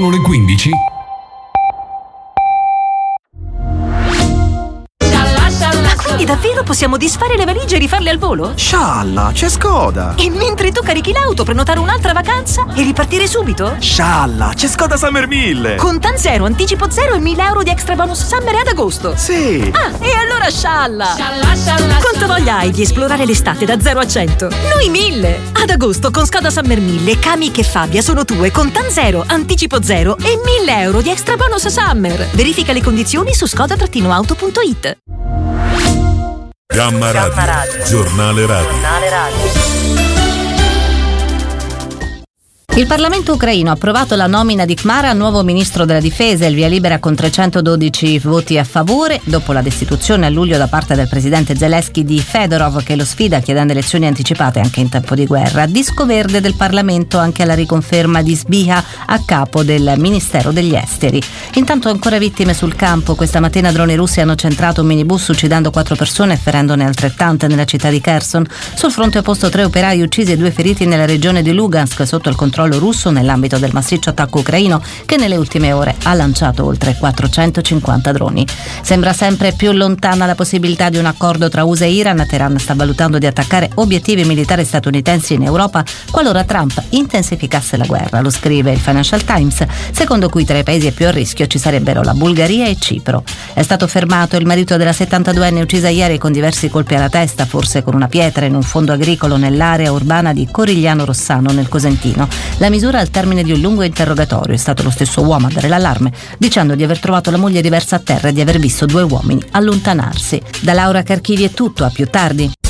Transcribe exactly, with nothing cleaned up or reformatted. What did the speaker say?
Sono le quindici. Quindi davvero possiamo disfare le valigie e rifarle al volo? Scialla, c'è Skoda! E mentre tu carichi l'auto, prenotare un'altra vacanza e ripartire subito? Scialla, c'è Skoda Summer mille! Contan zero, anticipo zero e mille euro di extra bonus summer ad agosto! Sì! Ah, e allora scialla! Scialla, scialla! Quanto voglia hai di esplorare l'estate da zero a cento? Noi mille! Ad agosto con Skoda Summer mille, Kamiq e Fabia sono tue, Contan zero, anticipo zero e mille euro di extra bonus summer! Verifica le condizioni su skoda auto punto it. Gamma Radio, Gamma Radio. Giornale Radio. Giornale Radio. Il Parlamento ucraino ha approvato la nomina di Khmara nuovo ministro della difesa, il via libera con trecentododici voti a favore, dopo la destituzione a luglio da parte del presidente Zelensky di Fedorov, che lo sfida chiedendo elezioni anticipate anche in tempo di guerra. Disco verde del Parlamento anche alla riconferma di Sbiha a capo del Ministero degli Esteri. Intanto ancora vittime sul campo. Questa mattina droni russi hanno centrato un minibus uccidendo quattro persone e ferendone altrettante nella città di Kherson. Sul fronte opposto tre operai uccisi e due feriti nella regione di Lugansk sotto il controllo russo nell'ambito del massiccio attacco ucraino che nelle ultime ore ha lanciato oltre quattrocentocinquanta droni. Sembra sempre più lontana la possibilità di un accordo tra U S A e Iran. Teheran sta valutando di attaccare obiettivi militari statunitensi in Europa qualora Trump intensificasse la guerra, lo scrive il Financial Times, secondo cui tra i paesi più a rischio ci sarebbero la Bulgaria e Cipro. È stastato fermato il marito della settantaduenne uccisa ieri con diversi colpi alla testa, forse con una pietra, in un fondo agricolo nell'area urbana di Corigliano Rossano nel Cosentino. La misura al termine di un lungo interrogatorio. È stato lo stesso uomo a dare l'allarme, dicendo di aver trovato la moglie riversa a terra e di aver visto due uomini allontanarsi. Da Laura Carchivi è tutto, a più tardi.